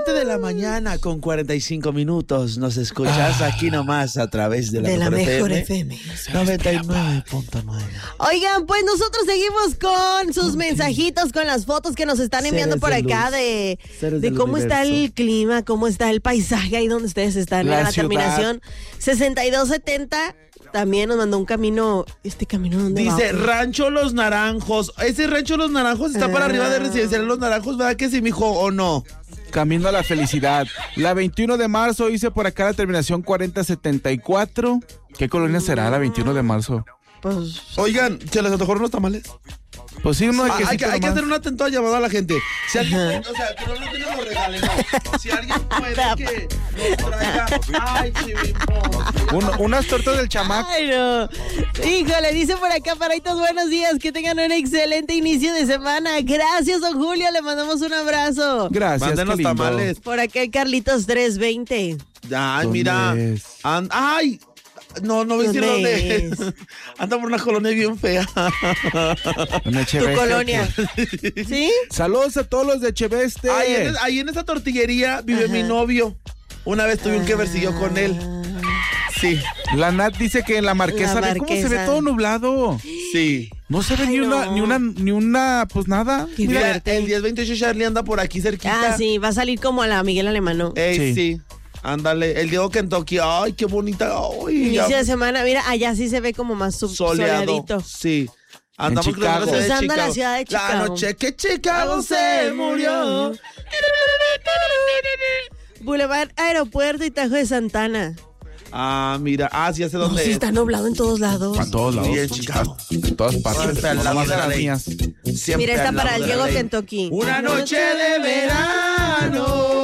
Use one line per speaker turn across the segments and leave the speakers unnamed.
7 de la mañana con 45 minutos. Nos escuchas aquí nomás a través de la mejor FM 99.9.
Oigan, pues nosotros seguimos con sus mensajitos, con las fotos que nos están enviando por acá de cómo está el clima, cómo está el paisaje ahí donde ustedes están. En la terminación 6270. También nos mandó un camino. ¿Este camino dónde va?
Dice Rancho Los Naranjos. Ese Rancho Los Naranjos está para arriba de Residencial Los Naranjos, ¿verdad que sí, mijo, o no?
Camino a la felicidad. La 21 de marzo hice por acá la terminación 4074. ¿Qué colonia será la 21 de marzo?
Pues,
oigan, ¿se les antojaron los tamales?
Pues sí, no
hay que hacer un atento llamado a la gente. Si alguien, o sea, que no lo tienen, lo regalen, no. Si alguien puede que nos traiga, ay,
unas tortas del chamaco.
Ay, no. Híjole, dice por acá, Paraitos, buenos días, que tengan un excelente inicio de semana. Gracias, don Julio, le mandamos un abrazo.
Gracias,
manden los tamales.
Por acá el Carlitos 320.
Ay, mira. Ay. No viste dónde es. Anda por una colonia bien fea.
Tu colonia. ¿Sí?
Saludos a todos los de Cheveste.
Ahí en esa tortillería vive mi novio. Una vez tuve un quevercillo con él. Sí.
La Nat dice que en la Marquesa, ¿cómo se ve todo nublado?
Sí.
No se ve ni una, pues nada.
Mira, el 1028 Charlie anda por aquí cerquita.
Ah, sí, va a salir como a la Miguel Alemán, ¿no?
Sí. Ándale, el Diego Kentucky, ay, qué bonita. Ay,
inicio de semana, mira, allá sí se ve como más soleadito.
Sí. Andamos
cruzando la ciudad de Chicago.
La noche que Chicago se murió.
Boulevard Aeropuerto y Tajo de Santana.
Ah, mira, sí, hace dónde
sí, está nublado en todos lados.
A todos lados.
Sí, en Chicago.
En todas partes.
Siempre al lado de las mías.
Mira, está para el Diego Kentucky.
Una noche de verano.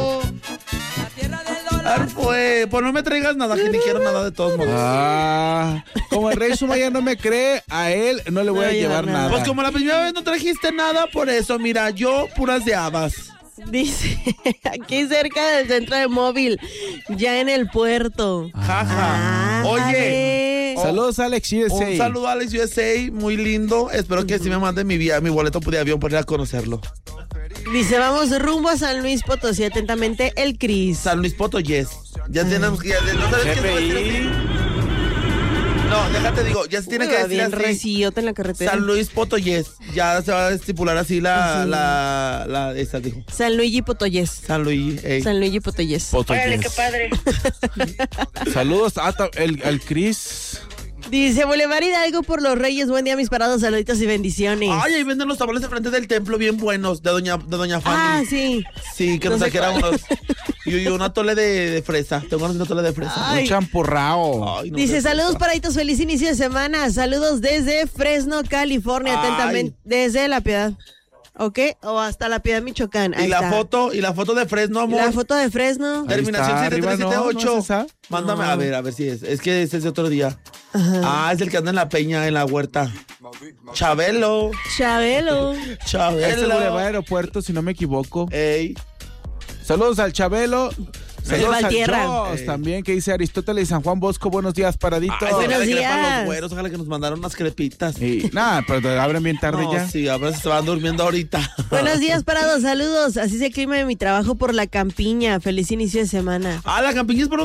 Pues no me traigas nada, que ni quiero nada de todos modos.
Como el Rey Sumaya no me cree, a él no le voy a llevar nada.
Pues como la primera vez no trajiste nada, por eso, mira, yo puras de habas.
Dice, aquí cerca del centro de móvil, ya en el puerto.
Jaja. Oye.
Saludos a Alex USA.
Un saludo a Alex USA, muy lindo. Espero que sí me manden mi boleto de avión para ir a conocerlo.
Dice, vamos rumbo a San Luis Potosí, atentamente, el Cris.
San Luis Potosí, ya tenemos que... ¿No sabes qué? No, déjate digo, ya se tiene que decir
bien
así.
Recillota en la carretera.
San Luis Potosí, ya se va a estipular así esa dijo.
San Luigi Potosí.
San Luigi,
San Luigi Potosí.
Órale, qué padre.
Saludos al Cris.
Dice, Boulevard Hidalgo por los Reyes, buen día mis parados, saluditos y bendiciones.
Ay, ahí venden los tamales de frente del templo bien buenos, de doña Fanny.
Sí.
Sí, que nos saqueran unos. Y un atole de fresa. Tengo un atole de fresa.
Un champurrao.
Dice, saludos paraditos, feliz inicio de semana. Saludos desde Fresno, California, atentamente, desde La Piedad. ¿Ok? O hasta La Piedad, Michoacán. Ahí está.
Y la foto de Fresno, amor.
La foto de Fresno.
Terminación 7378.
¿No es esa?
Mándame, a ver si es. Es que ese es de otro día. Ajá. Es el que anda en la peña, en la huerta. Chabelo.
Es el Boulevard Aeropuerto, si no me equivoco.
Ey.
Saludos al Chabelo. Saludos al
Tierra.
Joss, también, que dice Aristóteles y San Juan Bosco. Buenos días, paraditos.
Buenos días.
Los güeros, ojalá que nos mandaron unas crepitas.
Nada, pero abren bien tarde ya.
Sí, a veces se van durmiendo ahorita.
Buenos días, parados, saludos. Así es el clima de mi trabajo por la campiña. Feliz inicio de semana.
La campiña es por